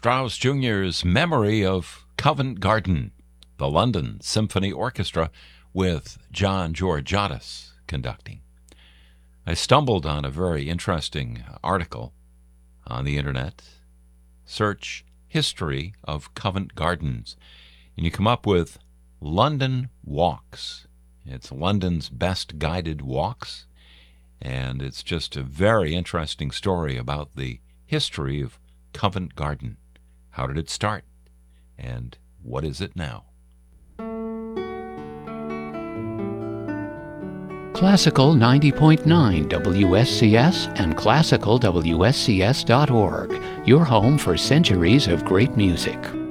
Strauss Jr.'s memory of Covent Garden, the London Symphony Orchestra with John Georgiadis conducting. I stumbled on a very interesting article on the internet. Search history of Covent Gardens, and you come up with London Walks. It's London's best guided walks, and it's just a very interesting story about the history of Covent Garden. How did it start, and what is it now? Classical 90.9 WSCS and classicalwscs.org, your home for centuries of great music.